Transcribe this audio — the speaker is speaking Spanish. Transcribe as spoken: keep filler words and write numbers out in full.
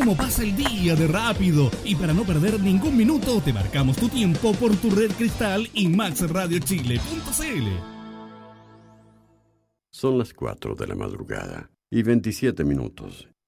cómo pasa el día de rápido. Y para no perder ningún minuto, te marcamos tu tiempo por tu red Cristal y max radio chile punto c l. Son las cuatro de la madrugada y veintisiete minutos,